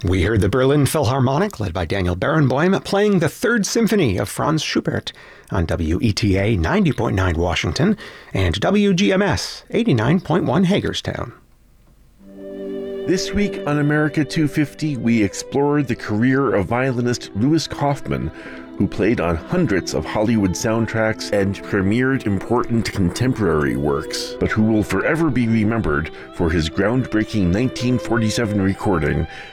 We heard the Berlin Philharmonic, led by Daniel Barenboim, playing the Third Symphony of Franz Schubert on WETA 90.9 Washington and WGMS 89.1 Hagerstown. This week on America 250, we explored the career of violinist Louis Kaufman, who played on hundreds of Hollywood soundtracks and premiered important contemporary works, but who will forever be remembered for his groundbreaking 1947 recording